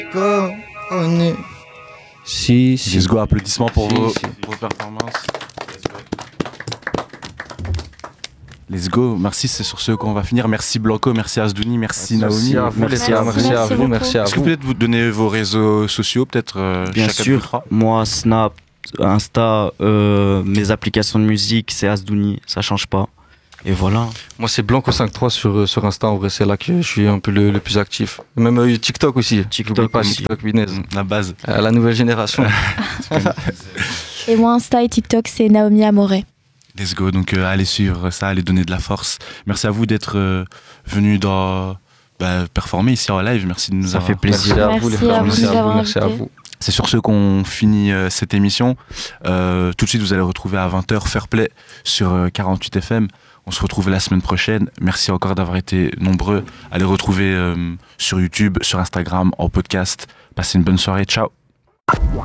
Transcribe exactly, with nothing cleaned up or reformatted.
On est... Si, si. Let's go, applaudissements pour Si, vos, si. vos performances. Let's go, merci, c'est sur ce qu'on va finir. Merci Blanco, merci Asdouni, merci, Merci Naomi. à vous, les Merci, gars. Merci, merci à vous, beaucoup. merci à Est-ce que vous. peut-être vous donner vos réseaux sociaux, peut-être euh, Bien chacun de sûr, vous trois moi, Snap, Insta, euh, mes applications de musique, c'est Asdouni, ça change pas. Et voilà. Moi, c'est Blanco cinquante-trois sur, euh, sur Insta. En vrai, c'est là que je suis un peu le, le plus actif. Même euh, TikTok aussi. TikTok J'oublie pas aussi. TikTok, Binez. La base. Euh, la nouvelle génération. Et moi, Insta et TikTok, c'est Naomi Amore. Let's go, donc euh, allez suivre ça, allez donner de la force. Merci à vous d'être euh, venus dans, bah, performer ici en live. Merci de nous Ça avoir. fait plaisir. Merci à vous, les Merci frères. à vous Merci de à nous vous. avoir Merci à invités. vous. C'est sur ce qu'on finit euh, cette émission. Euh, tout de suite, vous allez retrouver à vingt heures Fairplay sur euh, quarante-huit F M. On se retrouve la semaine prochaine. Merci encore d'avoir été nombreux. Allez retrouver euh, sur YouTube, sur Instagram, en podcast. Passez une bonne soirée. Ciao.